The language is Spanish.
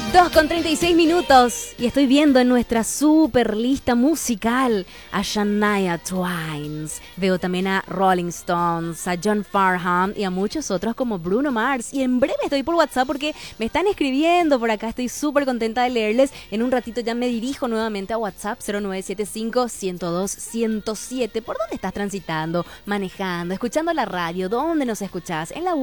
2:36 y estoy viendo en nuestra super lista musical a Shania Twain. Veo también a Rolling Stones, a John Farnham y a muchos otros como Bruno Mars. Y en breve estoy por WhatsApp porque me están escribiendo por acá. Estoy súper contenta de leerles. En un ratito ya me dirijo nuevamente a WhatsApp 0975-102-107. ¿Por dónde estás transitando, manejando, escuchando la radio? ¿Dónde nos escuchás? En la web.